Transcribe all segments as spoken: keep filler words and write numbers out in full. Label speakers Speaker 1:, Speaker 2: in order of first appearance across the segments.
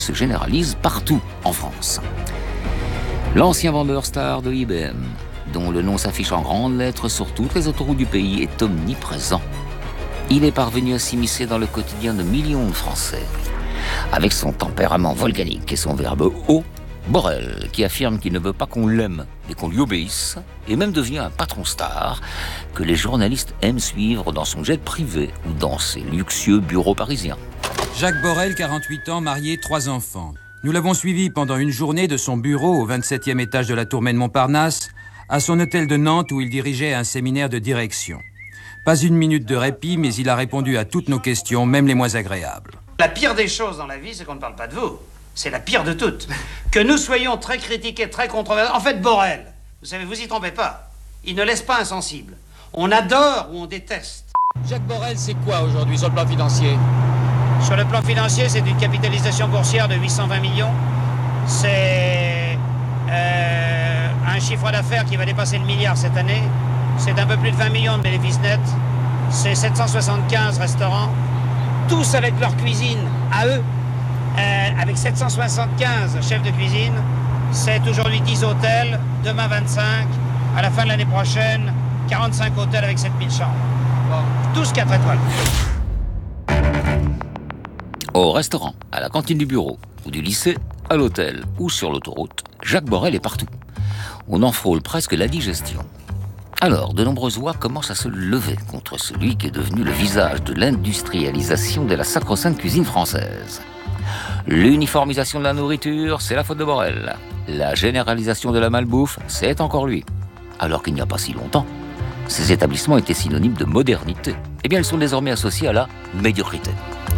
Speaker 1: se généralise partout en France. L'ancien vendeur star de I B M, dont le nom s'affiche en grandes lettres sur toutes les autoroutes du pays, est omniprésent. Il est parvenu à s'immiscer dans le quotidien de millions de Français. Avec son tempérament volcanique et son verbe haut, Borel, qui affirme qu'il ne veut pas qu'on l'aime, mais qu'on lui obéisse, est même devenu un patron star que les journalistes aiment suivre dans son jet privé ou dans ses luxueux bureaux parisiens.
Speaker 2: Jacques Borel, quarante-huit ans, marié, trois enfants. Nous l'avons suivi pendant une journée de son bureau au vingt-septième étage de la tour Maine-Montparnasse à son hôtel de Nantes où il dirigeait un séminaire de direction. Pas une minute de répit, mais il a répondu à toutes nos questions, même les moins agréables.
Speaker 3: La pire des choses dans la vie, c'est qu'on ne parle pas de vous. C'est la pire de toutes. Que nous soyons très critiqués, très controversés. En fait, Borel, vous savez, vous y trompez pas. Il ne laisse pas insensible. On adore ou on déteste.
Speaker 2: Jacques Borel, c'est quoi aujourd'hui sur le plan financier ?
Speaker 3: Sur le plan financier, c'est une capitalisation boursière de huit cent vingt millions. C'est euh, un chiffre d'affaires qui va dépasser le milliard cette année. C'est un peu plus de vingt millions de bénéfices nets. C'est sept cent soixante-quinze restaurants, tous avec leur cuisine à eux. Euh, avec sept cent soixante-quinze chefs de cuisine, c'est aujourd'hui dix hôtels, demain vingt-cinq, à la fin de l'année prochaine, quarante-cinq hôtels avec sept mille chambres. Bon, tous quatre étoiles.
Speaker 1: Au restaurant, à la cantine du bureau, ou du lycée, à l'hôtel ou sur l'autoroute, Jacques Borel est partout. On en frôle presque la digestion. Alors, de nombreuses voix commencent à se lever contre celui qui est devenu le visage de l'industrialisation de la sacro-sainte cuisine française. L'uniformisation de la nourriture, c'est la faute de Borel. La généralisation de la malbouffe, c'est encore lui. Alors qu'il n'y a pas si longtemps, ces établissements étaient synonymes de modernité. Eh bien, ils sont désormais associés à la médiocrité.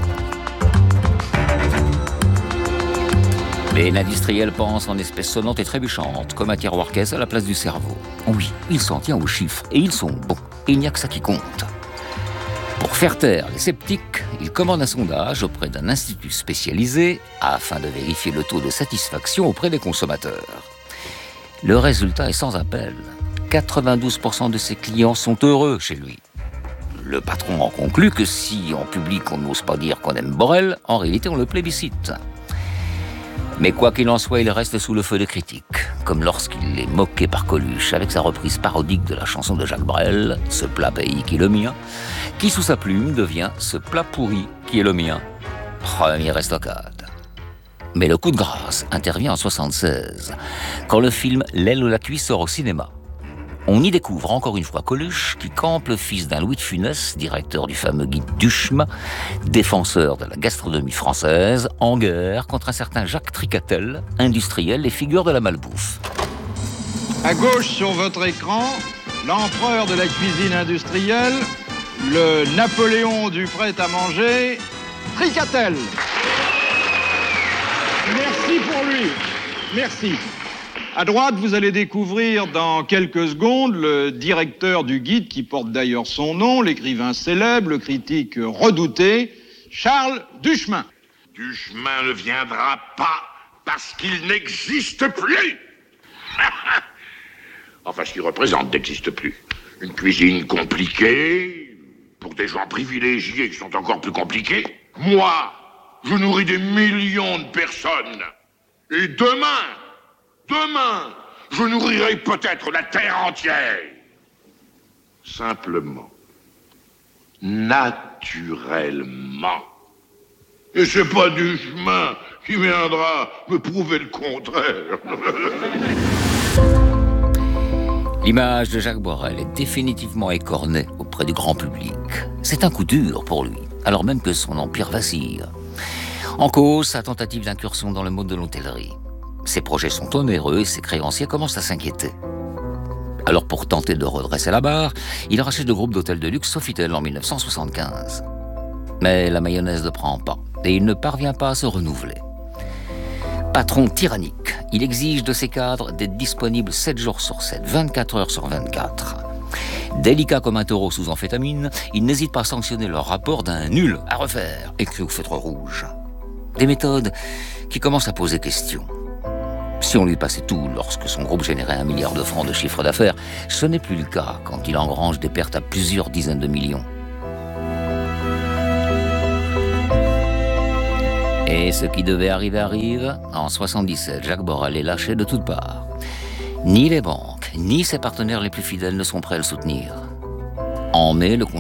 Speaker 1: Mais l'industriel pense en espèces sonnantes et trébuchantes, comme un tiroir caisse à la place du cerveau. Oui, il s'en tient aux chiffres, et ils sont bons. Et il n'y a que ça qui compte. Pour faire taire les sceptiques, il commande un sondage auprès d'un institut spécialisé afin de vérifier le taux de satisfaction auprès des consommateurs. Le résultat est sans appel. quatre-vingt-douze pour cent de ses clients sont heureux chez lui. Le patron en conclut que si en public on n'ose pas dire qu'on aime Borel, en réalité on le plébiscite. Mais quoi qu'il en soit, il reste sous le feu des critiques, comme lorsqu'il est moqué par Coluche avec sa reprise parodique de la chanson de Jacques Brel, « Ce plat pays qui est le mien », qui sous sa plume devient « Ce plat pourri qui est le mien ». Première estocade. Mais le coup de grâce intervient en soixante-seize, quand le film « L'aile ou la cuisse » sort au cinéma. On y découvre encore une fois Coluche, qui campe le fils d'un Louis de Funès, directeur du fameux guide Duchemin, défenseur de la gastronomie française, en guerre contre un certain Jacques Tricatel, industriel et figure de la malbouffe.
Speaker 4: À gauche sur votre écran, l'empereur de la cuisine industrielle, le Napoléon du prêt-à-manger, Tricatel. Merci pour lui. Merci. À droite, vous allez découvrir dans quelques secondes le directeur du guide, qui porte d'ailleurs son nom, l'écrivain célèbre, le critique redouté, Charles Duchemin.
Speaker 5: Duchemin ne viendra pas parce qu'il n'existe plus. Enfin, ce qu'il représente n'existe plus. Une cuisine compliquée, pour des gens privilégiés qui sont encore plus compliqués. Moi, je nourris des millions de personnes. Et demain... Demain, je nourrirai peut-être la terre entière. Simplement. Naturellement. Et c'est pas Duchemin qui viendra me prouver le contraire.
Speaker 1: L'image de Jacques Borel est définitivement écornée auprès du grand public. C'est un coup dur pour lui, alors même que son empire vacille. En cause, sa tentative d'incursion dans le monde de l'hôtellerie. Ses projets sont onéreux et ses créanciers commencent à s'inquiéter. Alors pour tenter de redresser la barre, il rachète le groupe d'hôtels de luxe Sofitel en dix-neuf cent soixante-quinze. Mais la mayonnaise ne prend pas et il ne parvient pas à se renouveler. Patron tyrannique, il exige de ses cadres d'être disponibles sept jours sur sept, vingt-quatre heures sur vingt-quatre. Délicat comme un taureau sous amphétamine, il n'hésite pas à sanctionner leur rapport d'un nul à refaire, écrit au feutre rouge. Des méthodes qui commencent à poser question. Si on lui passait tout lorsque son groupe générait un milliard de francs de chiffre d'affaires, ce n'est plus le cas quand il engrange des pertes à plusieurs dizaines de millions. Et ce qui devait arriver arrive. En soixante-dix-sept, Jacques Borel est lâché de toutes parts. Ni les banques, ni ses partenaires les plus fidèles ne sont prêts à le soutenir. En mai, le